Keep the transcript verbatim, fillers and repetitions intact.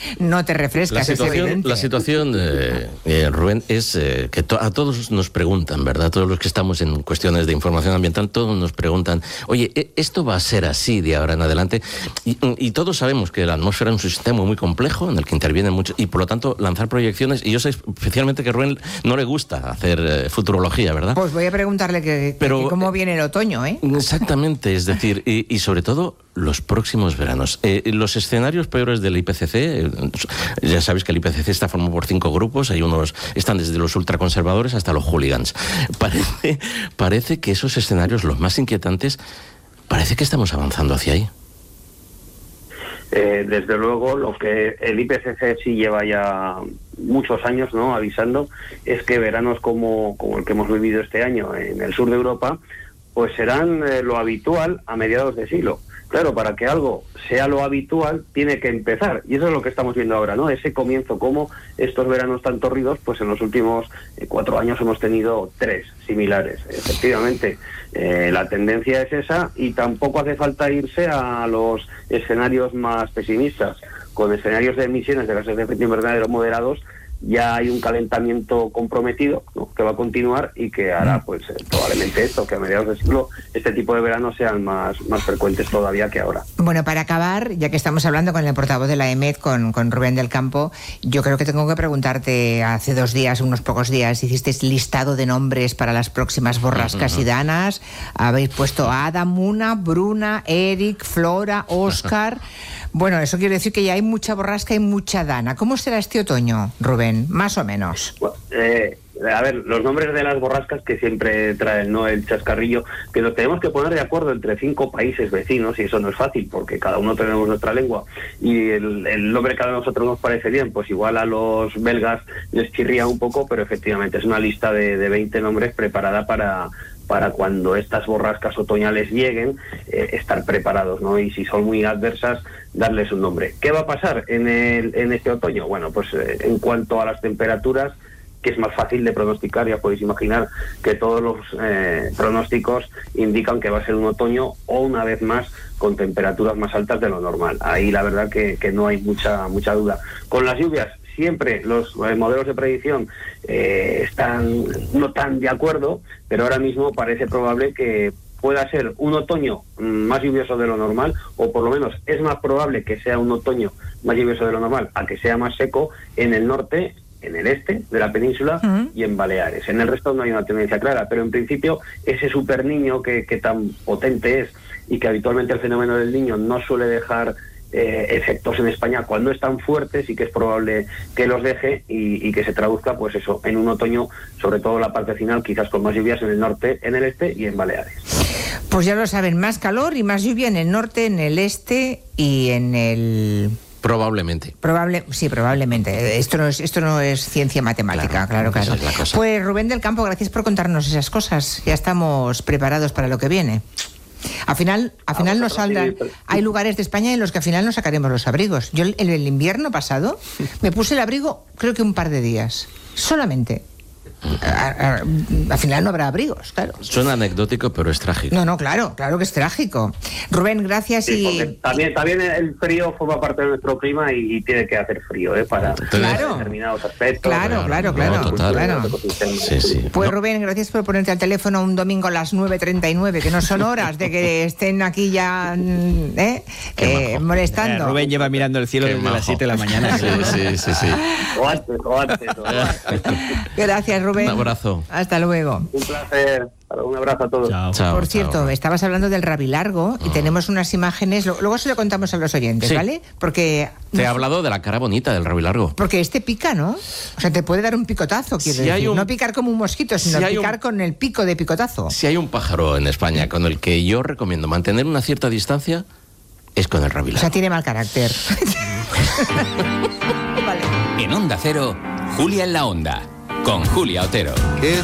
no te refrescas. La situación, es la situación eh, eh, Rubén, es eh, que to- a todos nos preguntan, ¿verdad? Todos los que estamos en cuestiones de información ambiental, todos nos preguntan, oye, ¿esto va a ser así de ahora en adelante? Y, y todos sabemos que la atmósfera es un sistema muy complejo en el que intervienen muchos, y por lo tanto lanzar proyecciones, y yo sé especialmente que a Rubén no le gusta hacer eh, futurología, ¿verdad? Pues voy a preguntarle que, que, Pero, que cómo viene el otoño, ¿eh? Exactamente, es decir, y, y sobre todo los próximos veranos. Eh, los escenarios peores del I P C C, eh, ya sabéis que el I P C C está formado por cinco grupos, hay unos, están desde los ultraconservadores hasta los hooligans. Parece, parece que esos escenarios, los más inquietantes, parece que estamos avanzando hacia ahí. Eh, desde luego, lo que el I P C C sí lleva ya muchos años, ¿no?, avisando, es que veranos como, como el que hemos vivido este año en el sur de Europa, pues serán eh, lo habitual a mediados de siglo. Claro, para que algo sea lo habitual, tiene que empezar. Y eso es lo que estamos viendo ahora, ¿no? Ese comienzo, como estos veranos tan torridos, pues en los últimos eh, cuatro años hemos tenido tres similares. Efectivamente, eh, la tendencia es esa, y tampoco hace falta irse a los escenarios más pesimistas. Con escenarios de emisiones de gases de efecto invernadero moderados, ya hay un calentamiento comprometido, ¿no?, que va a continuar y que hará, pues, eh, probablemente esto, que a mediados del siglo este tipo de veranos sean más, más frecuentes todavía que ahora. Bueno, para acabar, ya que estamos hablando con el portavoz de la E M E D, con, con Rubén del Campo, yo creo que tengo que preguntarte, hace dos días, unos pocos días, hicisteis listado de nombres para las próximas borrascas uh-huh. y danas, habéis puesto a Ada, Muna, Bruna, Eric, Flora, Óscar. Bueno, eso quiere decir que ya hay mucha borrasca y mucha dana. ¿Cómo será este otoño, Rubén? Más o menos. Bueno, eh, a ver, los nombres de las borrascas que siempre traen, ¿no?, el chascarrillo, que nos tenemos que poner de acuerdo entre cinco países vecinos, y eso no es fácil, porque cada uno tenemos nuestra lengua, y el, el nombre que a nosotros nos parece bien, pues igual a los belgas les chirría un poco, pero efectivamente es una lista de, de veinte nombres preparada para... para cuando estas borrascas otoñales lleguen, eh, estar preparados, ¿no? Y si son muy adversas, darles un nombre. ¿Qué va a pasar en, el, en este otoño? Bueno, pues eh, en cuanto a las temperaturas, que es más fácil de pronosticar, ya podéis imaginar que todos los eh, pronósticos indican que va a ser un otoño, o una vez más, con temperaturas más altas de lo normal. Ahí la verdad que, que no hay mucha, mucha duda. Con las lluvias, siempre los eh, modelos de predicción eh, están no tan de acuerdo, pero ahora mismo parece probable que pueda ser un otoño más lluvioso de lo normal, o por lo menos es más probable que sea un otoño más lluvioso de lo normal a que sea más seco en el norte, en el este de la península uh-huh. y en Baleares. En el resto no hay una tendencia clara, pero en principio ese super niño que, que tan potente es, y que habitualmente el fenómeno del Niño no suele dejar Eh, efectos en España cuando es tan fuerte, sí que es probable que los deje y, y que se traduzca, pues eso, en un otoño, sobre todo la parte final, quizás con más lluvias en el norte, en el este y en Baleares. Pues ya lo saben, más calor y más lluvia en el norte, en el este y en el... Probablemente. Probable, sí, probablemente. Esto no es, esto no es ciencia matemática, claro, claro. claro. Es pues Rubén del Campo, gracias por contarnos esas cosas. Ya estamos preparados para lo que viene. Al final, al final nos saldrán. Hay lugares de España en los que al final nos sacaremos los abrigos. Yo el, el invierno pasado me puse el abrigo, creo que un par de días, solamente. Al final no habrá abrigos, claro. Suena anecdótico, pero es trágico. No, no, claro, claro que es trágico. Rubén, gracias. Sí, y también, también el frío forma parte de nuestro clima y, y tiene que hacer frío, ¿eh? Para claro. determinados aspectos. Claro, claro, claro. No, total. claro. Sí, sí. Pues no. Rubén, gracias por ponerte al teléfono un domingo a las nueve treinta y nueve, que no son horas de que estén aquí ya ¿eh? Eh, molestando. Eh, Rubén lleva mirando el cielo Qué desde majo. las siete de la mañana. Sí, sí, sí, sí. O antes, o antes. O antes. Gracias, Rubén. Un abrazo. Hasta luego. Un placer. Un abrazo a todos. Chao. Chao, Por cierto, chao. estabas hablando del rabilargo y tenemos unas imágenes, luego se lo contamos a los oyentes, Sí. ¿vale? Porque Te he hablado de la cara bonita del rabilargo. porque este pica, ¿no? O sea, te puede dar un picotazo, quiero Si decir. hay un- No picar como un mosquito, sino Si hay picar un- con el pico de picotazo. Si hay un pájaro en España con el que yo recomiendo mantener una cierta distancia, es con el O rabilargo. sea, tiene mal carácter. Vale. En Onda Cero, Julia en la Onda, con Julia Otero. It's